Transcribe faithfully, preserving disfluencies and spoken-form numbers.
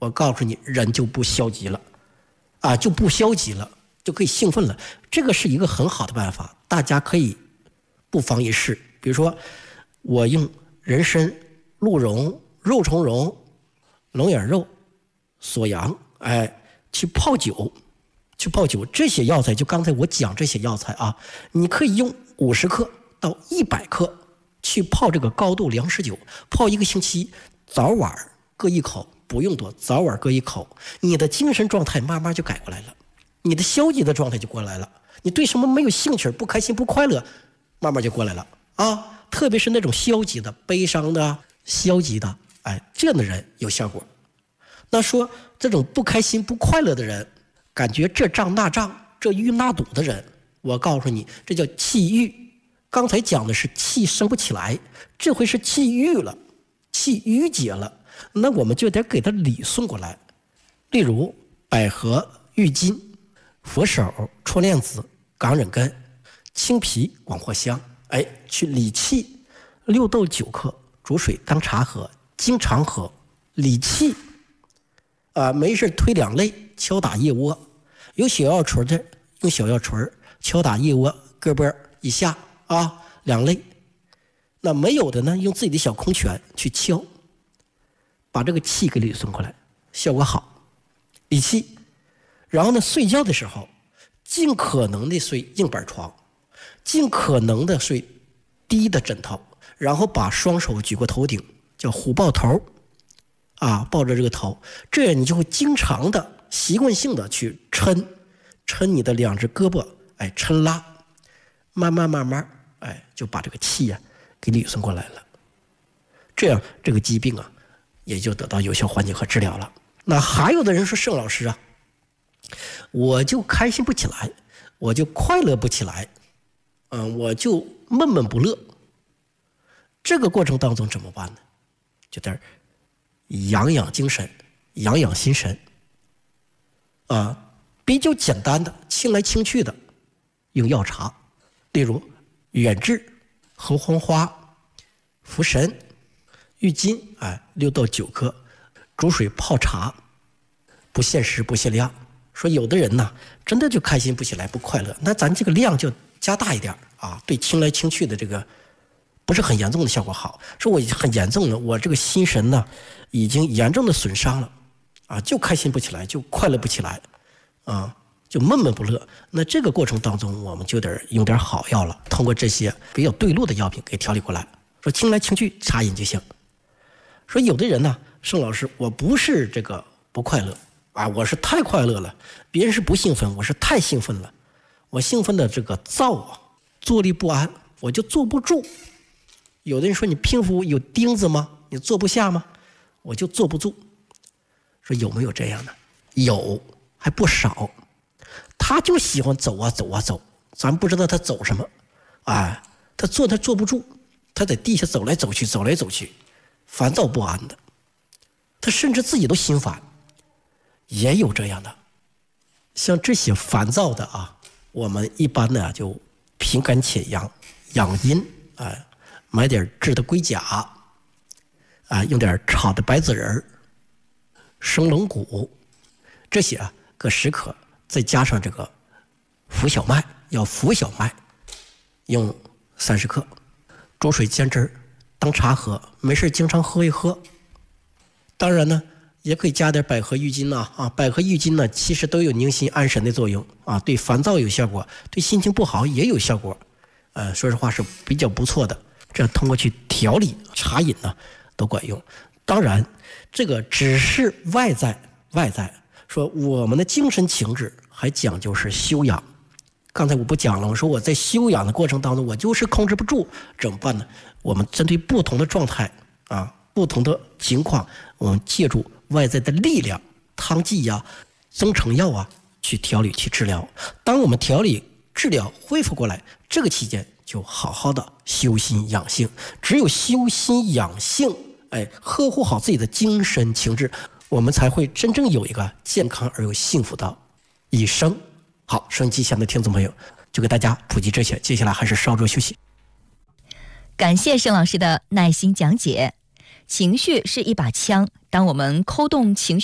我告诉你，人就不消极了，啊，就不消极了，就可以兴奋了。这个是一个很好的办法，大家可以不妨一试。比如说，我用人参、鹿茸、肉苁蓉、龙眼肉、锁阳，哎，去泡酒，去泡酒。这些药材，就刚才我讲这些药材啊，你可以用五十克到一百克去泡这个高度粮食酒，泡一个星期，早晚各一口，不用多，早晚各一口，你的精神状态慢慢就改过来了，你的消极的状态就过来了，你对什么没有兴趣，不开心不快乐，慢慢就过来了啊。特别是那种消极的、悲伤的、消极的，哎，这样的人有效果。那说这种不开心不快乐的人，感觉这胀那胀，这郁那堵的人，我告诉你，这叫气郁。刚才讲的是气升不起来，这回是气郁了，气郁结了，那我们就得给它理顺过来。例如百合、郁金、佛手、戳莲子、冈仁根、青皮、广藿香，哎，去理气。六豆九克，煮水当茶喝，经常喝，理气。啊，没事推两肋，敲打腋窝。有小药锤的，用小药锤敲打腋窝胳膊以下啊，两肋。那没有的呢，用自己的小空拳去敲，把这个气给理顺过来，效果好，理气。然后呢，睡觉的时候，尽可能的睡硬板床，尽可能的睡低的枕头，然后把双手举过头顶，叫虎抱头。啊，抱着这个头，这样你就会经常的、习惯性的去抻，抻你的两只胳膊，哎，抻拉，慢慢慢慢，哎，就把这个气呀、啊、给理顺过来了。这样这个疾病啊，也就得到有效缓解和治疗了。那还有的人说，盛老师啊，我就开心不起来，我就快乐不起来，嗯，我就闷闷不乐。这个过程当中怎么办呢？就得养养精神，养养心神，啊，比较简单的、清来清去的，用药茶，例如远志、合欢花、茯神、郁金，哎，六到九克，煮水泡茶，不限时不限量。说有的人呢，真的就开心不起来，不快乐，那咱这个量就加大一点啊，对清来清去的这个不是很严重的效果好。说我很严重了，我这个心神呢已经严重的损伤了啊，就开心不起来，就快乐不起来啊，就闷闷不乐。那这个过程当中，我们就得用点好药了，通过这些比较对路的药品给调理过来。说清来清去，茶饮就行。说有的人呢，盛老师，我不是这个不快乐啊，我是太快乐了，别人是不兴奋，我是太兴奋了，我兴奋的这个躁啊，坐立不安，我就坐不住。有的人说，你皮肤有钉子吗？你坐不下吗？我就坐不住。说有没有这样的？有，还不少。他就喜欢走啊走啊走，咱不知道他走什么，哎，他坐他坐不住，他在地下走来走去，走来走去，烦躁不安的，他甚至自己都心烦。也有这样的，像这些烦躁的啊，我们一般呢就平肝潜阳，养阴，哎，买点制的龟甲，啊，用点炒的白子仁、生龙骨，这些啊各十克，再加上这个浮小麦，要浮小麦，用三十克，煮水煎汁当茶喝，没事经常喝一喝。当然呢，也可以加点百合郁金呐，啊，百合郁金呢，其实都有宁心安神的作用啊，对烦躁有效果，对心情不好也有效果，呃，说实话是比较不错的。这样通过去调理茶饮呢，都管用。当然，这个只是外在，外在说我们的精神情志还讲究是修养。刚才我不讲了，我说我在修养的过程当中，我就是控制不住，怎么办呢？我们针对不同的状态啊，不同的情况，我们借助外在的力量，汤剂呀、啊、增成药啊，去调理、去治疗。当我们调理、治疗恢复过来，这个期间就好好的修心养性。只有修心养性，哎，呵护好自己的精神情志，我们才会真正有一个健康而又幸福的一生。好，收音机前的听众朋友，就给大家普及这些。接下来还是稍作休息。 感谢盛老师的耐心讲解。情绪是一把枪，当我们扣动情绪